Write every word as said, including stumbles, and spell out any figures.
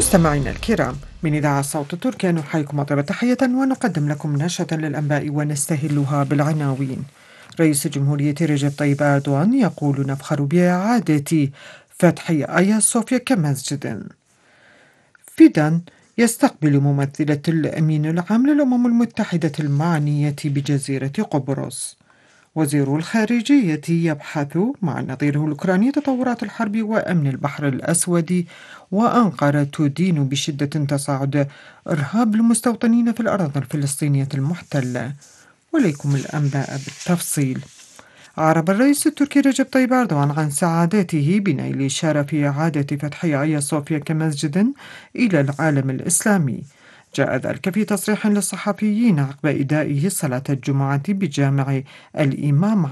مستمعينا الكرام، من إذاعة صوت تركيا نحييكم أطيب تحية ونقدم لكم نشرة للأنباء ونستهلها بالعناوين. رئيس الجمهورية رجب طيب أردوغان يقول: نفخر بإعادة فتح آيا صوفيا كمسجد. فيدان يستقبل ممثلة الأمين العام للأمم المتحدة المعنية بجزيرة قبرص. وزير الخارجية يبحث مع نظيره الأوكراني تطورات الحرب وأمن البحر الأسود. وأنقرة تدين بشدة تصاعد إرهاب المستوطنين في الأراضي الفلسطينية المحتلة. وليكم الأنباء بالتفصيل. أعرب الرئيس التركي رجب طيب أردوغان عن سعادته بنيل شرف إعادة فتح آيا صوفيا كمسجد إلى العالم الإسلامي. جاء ذلك في تصريح للصحفيين عقب إدائه صلاة الجمعة بجامع الإمام